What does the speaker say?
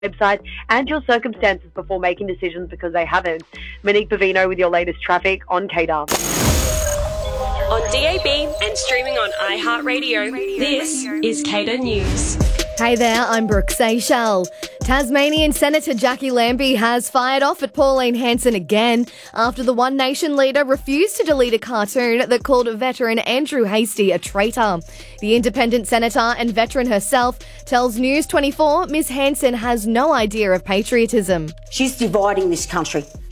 website and your circumstances before making decisions because they haven't. Monique Bavino with your latest traffic on KDAR. On DAB and streaming on iHeartRadio, this is KDAR News. Hey there, I'm Brooke Seychelles. Tasmanian Senator Jackie Lambie has fired off at Pauline Hanson again after the One Nation leader refused to delete a cartoon that called veteran Andrew Hastie a traitor. The independent senator and veteran herself tells News 24 Ms Hanson has no idea of patriotism. She's dividing this country.